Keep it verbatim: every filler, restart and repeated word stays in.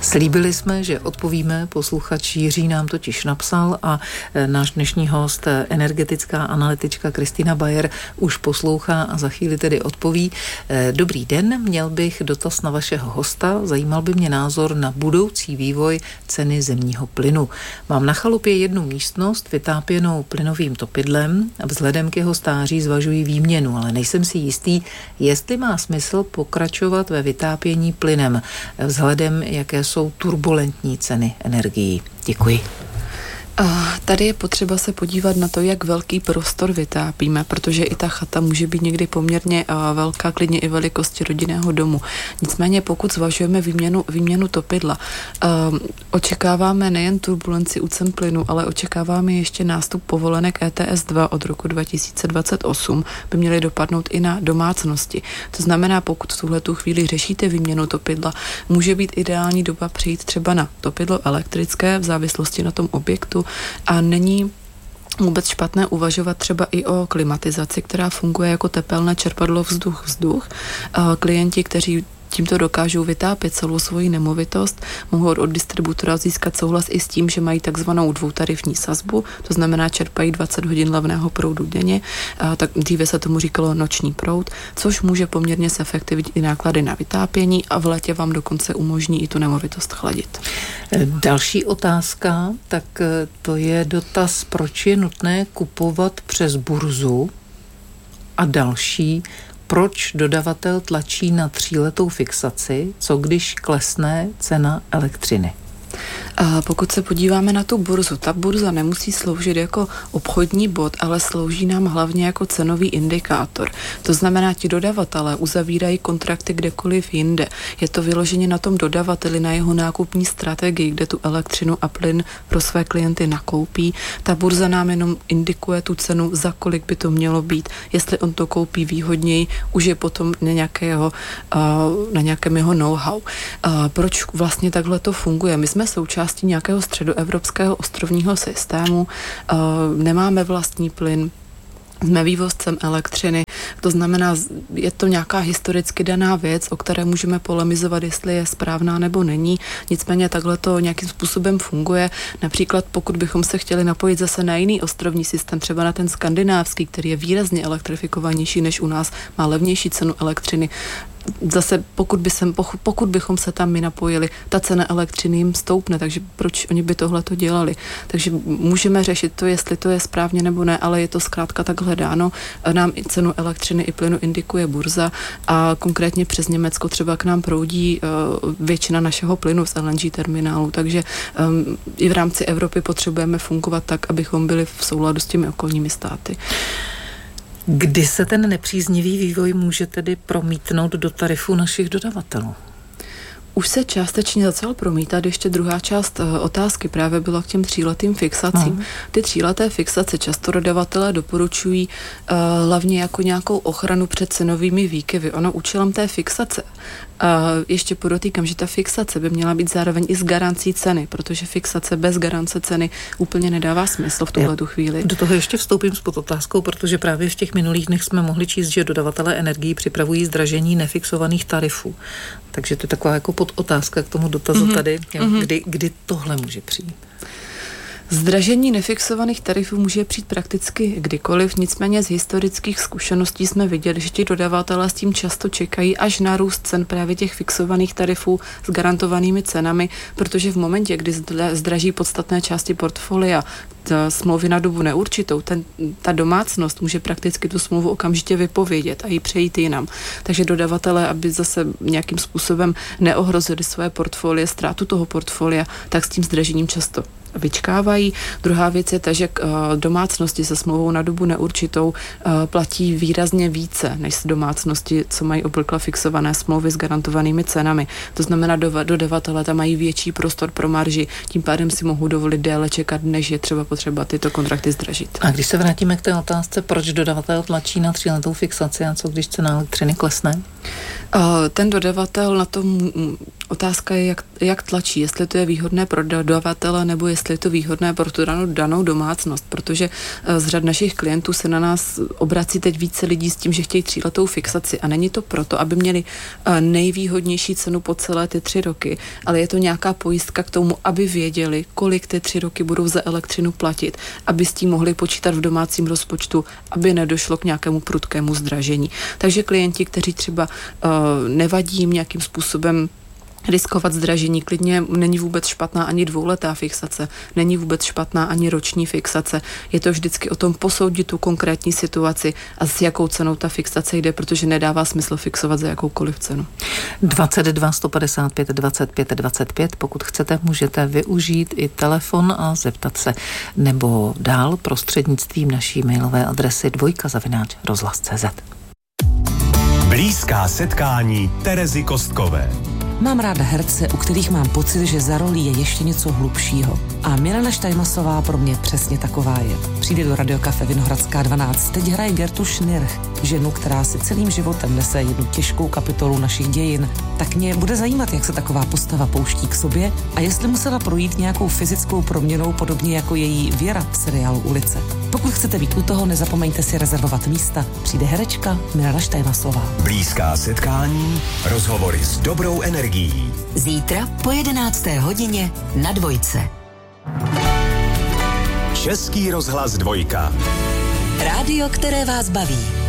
Slíbili jsme, že odpovíme, posluchač Jiří nám totiž napsal a náš dnešní host, energetická analytička Kristýna Bayer, už poslouchá a za chvíli tedy odpoví. Dobrý den, měl bych dotaz na vašeho hosta, zajímal by mě názor na budoucí vývoj ceny zemního plynu. Mám na chalupě jednu místnost vytápěnou plynovým topidlem a vzhledem k jeho stáří zvažuji výměnu, ale nejsem si jistý, jestli má smysl pokračovat ve vytápění plynem, vzhledem, jaké jsou turbulentní ceny energií. Děkuji. Tady je potřeba se podívat na to, jak velký prostor vytápíme, protože i ta chata může být někdy poměrně velká, klidně i velikosti rodinného domu. Nicméně pokud zvažujeme výměnu, výměnu topidla, očekáváme nejen turbulenci u cen plynu, ale očekáváme ještě nástup povolenek E T S dva od roku dva tisíce dvacet osm, by měly dopadnout i na domácnosti. To znamená, pokud v tuhletu chvíli řešíte výměnu topidla, může být ideální doba přijít třeba na topidlo elektrické v závislosti na tom objektu, a není vůbec špatné uvažovat třeba i o klimatizaci, která funguje jako tepelné čerpadlo vzduch-vzduch. Klienti, kteří tímto dokážou vytápět celou svoji nemovitost, mohou od distributora získat souhlas i s tím, že mají takzvanou dvoutarifní sazbu, to znamená čerpají dvacet hodin levného proudu denně, a tak dříve se tomu říkalo noční proud, což může poměrně zefektivnit i náklady na vytápění a v létě vám dokonce umožní i tu nemovitost chladit. Další otázka, tak to je dotaz, proč je nutné kupovat přes burzu, a další, proč dodavatel tlačí na tříletou fixaci, co když klesne cena elektřiny? A pokud se podíváme na tu burzu, ta burza nemusí sloužit jako obchodní bod, ale slouží nám hlavně jako cenový indikátor. To znamená, ti dodavatelé uzavírají kontrakty kdekoliv jinde. Je to vyloženě na tom dodavateli, na jeho nákupní strategii, kde tu elektřinu a plyn pro své klienty nakoupí. Ta burza nám jenom indikuje tu cenu, za kolik by to mělo být. Jestli on to koupí výhodněji, už je potom na, nějakého, na nějakém jeho know-how. Proč vlastně takhle to funguje? My jsme součástí nějakého středoevropského ostrovního systému, nemáme vlastní plyn, jsme vývozcem elektřiny, to znamená, je to nějaká historicky daná věc, o které můžeme polemizovat, jestli je správná nebo není, nicméně takhle to nějakým způsobem funguje. Například pokud bychom se chtěli napojit zase na jiný ostrovní systém, třeba na ten skandinávský, který je výrazně elektrifikovanější než u nás, má levnější cenu elektřiny, zase pokud, by sem, pokud bychom se tam my napojili, ta cena elektřiny jim stoupne, takže proč oni by tohle to dělali? Takže můžeme řešit to, jestli to je správně nebo ne, ale je to zkrátka takhle dáno. Nám i cenu elektřiny i plynu indikuje burza a konkrétně přes Německo třeba k nám proudí uh, většina našeho plynu z L N G terminálu, takže um, i v rámci Evropy potřebujeme fungovat tak, abychom byli v souladu s těmi okolními státy. Kdy se ten nepříznivý vývoj může tedy promítnout do tarifu našich dodavatelů? Už se částečně začal promítat, ještě druhá část otázky právě byla k těm tříletým fixacím. No. Ty tříleté fixace často dodavatelé doporučují uh, hlavně jako nějakou ochranu před cenovými výkyvy. Ono účelem té fixace, uh, ještě podotýkám, že ta fixace by měla být zároveň i s garancí ceny, protože fixace bez garance ceny úplně nedává smysl v tuhletu chvíli. Do toho ještě vstoupím s podotázkou, protože právě v těch minulých dnech jsme mohli číst, že dodavatelé energií připravují zdražení nefixovaných tarifů. Takže to je taková jako podotázka k tomu dotazu mm-hmm. tady, jo, mm-hmm. kdy, kdy tohle může přijít. Zdražení nefixovaných tarifů může přijít prakticky kdykoliv, nicméně z historických zkušeností jsme viděli, že ti dodavatelé s tím často čekají až na růst cen právě těch fixovaných tarifů s garantovanými cenami, protože v momentě, kdy zdraží podstatné části portfolia, smlouvy na dobu neurčitou, ten, ta domácnost může prakticky tu smlouvu okamžitě vypovědět a ji přejít jinam. Takže dodavatelé, aby zase nějakým způsobem neohrozili své portfolie, ztrátu toho portfolia, tak s tím zdražením často vyčkávají. Druhá věc je ta, že domácnosti se smlouvou na dobu neurčitou platí výrazně více než domácnosti, co mají obvykle fixované smlouvy s garantovanými cenami. To znamená, dodavatelé tam mají větší prostor pro marži, tím pádem si mohou dovolit déle čekat, než je třeba potřeba tyto kontrakty zdražit. A když se vrátíme k té otázce, proč dodavatel tlačí na tříletou fixaci a co když cena elektřiny klesne? Ten dodavatel na to otázka je, jak, jak tlačí, jestli to je výhodné pro dodavatele, nebo jestli je to výhodné pro tu danou, danou domácnost, protože z řad našich klientů se na nás obrací teď více lidí s tím, že chtějí tříletou fixaci a není to proto, aby měli nejvýhodnější cenu po celé ty tři roky, ale je to nějaká pojistka k tomu, aby věděli, kolik ty tři roky budou za elektřinu platit, aby s tím mohli počítat v domácím rozpočtu, aby nedošlo k nějakému prudkému zdražení. Takže klienti, kteří třeba uh, nevadí jim nějakým způsobem riskovat zdražení, klidně není vůbec špatná ani dvouletá fixace, není vůbec špatná ani roční fixace. Je to vždycky o tom posoudit tu konkrétní situaci a s jakou cenou ta fixace jde, protože nedává smysl fixovat za jakoukoliv cenu. dvacet dva sto padesát pět dvacet pět dvacet pět, pokud chcete, můžete využít i telefon a zeptat se, nebo dál prostřednictvím naší mailové adresy dvojka zavináč rozhlas tečka cé zet. Blízká setkání Terezy Kostkové. Mám ráda herce, u kterých mám pocit, že za rolí je ještě něco hlubšího. A Milena Štajmasová pro mě přesně taková je. Přijde do Radiokafe Vinohradská dvanáct. Teď hraje Gertu Schnirch, ženu, která si celým životem nese jednu těžkou kapitolu našich dějin. Tak mě bude zajímat, jak se taková postava pouští k sobě a jestli musela projít nějakou fyzickou proměnou, podobně jako její Věra v seriálu Ulice. Pokud chcete být u toho, nezapomeňte si rezervovat místa. Přijde herečka Milena Štajmasová. Blízká setkání, rozhovory s dobrou energií. Zítra po jedenácté hodině na Dvojce. Český rozhlas Dvojka. Rádio, které vás baví.